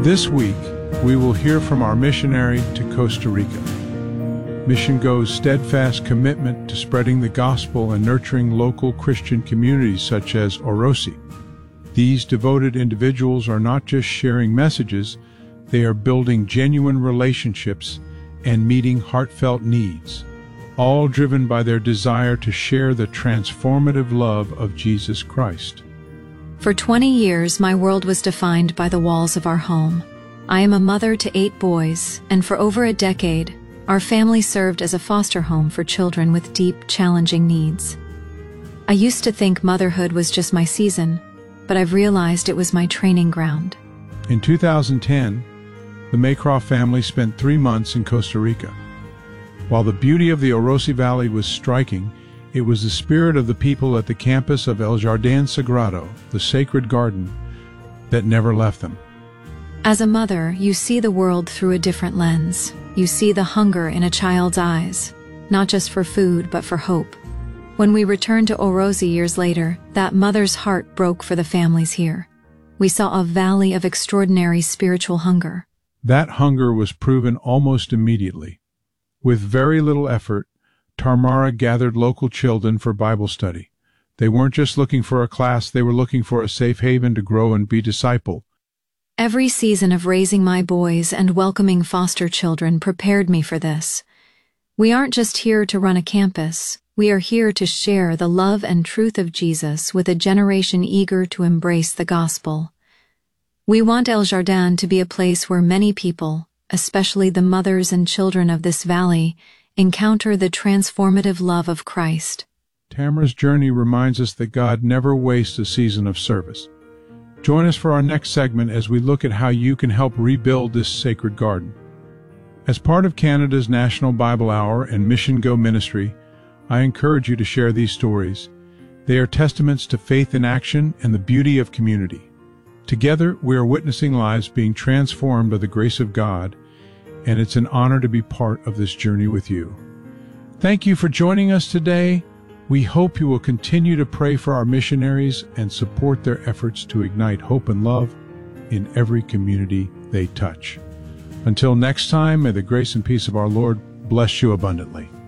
This week, we will hear from our missionary to Costa Rica. Mission Go's steadfast commitment to spreading the gospel and nurturing local Christian communities such as Orosi. These devoted individuals are not just sharing messages, they are building genuine relationships and meeting heartfelt needs, all driven by their desire to share the transformative love of Jesus Christ. For 20 years, my world was defined by the walls of our home. I am a mother to 8 boys, and for over a decade, our family served as a foster home for children with deep, challenging needs. I used to think motherhood was just my season, but I've realized it was my training ground. In 2010, the Maycroft family spent 3 months in Costa Rica. While the beauty of the Orosi Valley was striking, it was the spirit of the people at the campus of El Jardín Sagrado, the sacred garden, that never left them. As a mother, you see the world through a different lens. You see the hunger in a child's eyes, not just for food, but for hope. When we returned to Orosi years later, that mother's heart broke for the families here. We saw a valley of extraordinary spiritual hunger. That hunger was proven almost immediately. With very little effort, Tarmara gathered local children for Bible study. They weren't just looking for a class, they were looking for a safe haven to grow and be discipled. Every season of raising my boys and welcoming foster children prepared me for this. We aren't just here to run a campus. We are here to share the love and truth of Jesus with a generation eager to embrace the gospel. We want El Jardín to be a place where many people, especially the mothers and children of this valley, encounter the transformative love of Christ. Tamara's journey reminds us that God never wastes a season of service. Join us for our next segment as we look at how you can help rebuild this sacred garden. As part of Canada's National Bible Hour and Mission Go ministry, I encourage you to share these stories. They are testaments to faith in action and the beauty of community. Together, we are witnessing lives being transformed by the grace of God, and it's an honor to be part of this journey with you. Thank you for joining us today. We hope you will continue to pray for our missionaries and support their efforts to ignite hope and love in every community they touch. Until next time, may the grace and peace of our Lord bless you abundantly.